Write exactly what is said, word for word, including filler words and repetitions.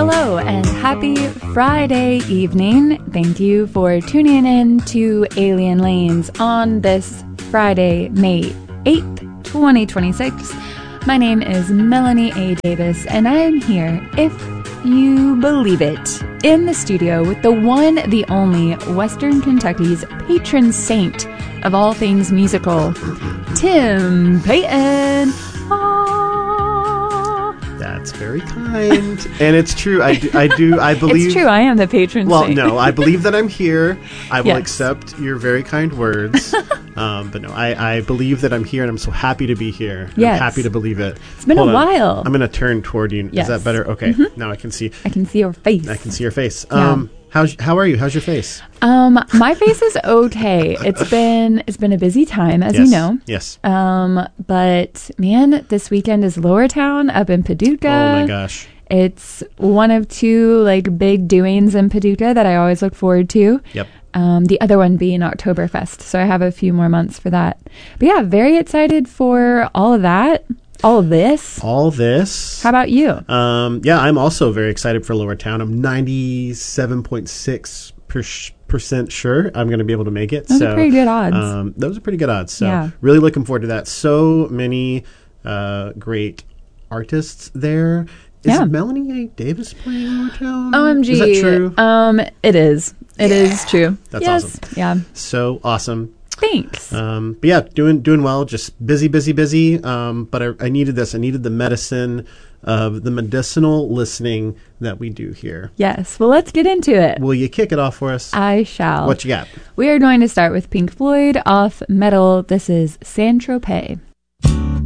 Hello and happy Friday evening. Thank you for tuning in to Alien Lanes on this Friday, May eighth, twenty twenty-six. My name is Melanie A. Davis, and I am here, if you believe it, in the studio with the one, the only, Western Kentucky's patron saint of all things musical, Tim Payton. That's very kind. And it's true. I do, I do, I believe... It's true. I am the patron well, saint. Well, no, I believe that I'm here. I will Yes. accept your very kind words. um, but no, I, I believe that I'm here, and I'm so happy to be here. Yes. I'm happy to believe it. It's been Hold a on. while. I'm going to turn toward you. Yes. Is that better? Okay. Mm-hmm. Now I can see. I can see your face. I can see your face. Yeah. Um, how's, how are you? How's your face? Um, my face is okay. It's been it's been a busy time, as yes. you know. Yes. Um, but man, this weekend is Lower Town up in Paducah. Oh my gosh. It's one of two like big doings in Paducah that I always look forward to. Yep. Um, the other one being Oktoberfest, so I have a few more months for that. But yeah, very excited for all of that, all of this. All this. How about you? Um, yeah, I'm also very excited for Lower Town. I'm ninety-seven point six percent sure I'm going to be able to make it. Those so, are pretty good odds. Um, those are pretty good odds. So Yeah. really looking forward to that. So many uh, great artists there. Is Yeah. Melanie A. Davis playing Lower Town? O M G. Is that true? Um, it is. It yeah. is true. That's yes. awesome. Yeah. So awesome. Thanks. Um, but yeah, doing doing well. Just busy, busy, busy. Um, but I, I needed this. I needed the medicine of the medicinal listening that we do here. Yes. Well, let's get into it. Will you kick it off for us? I shall. What you got? We are going to start with Pink Floyd off Metal. This is Saint Tropez.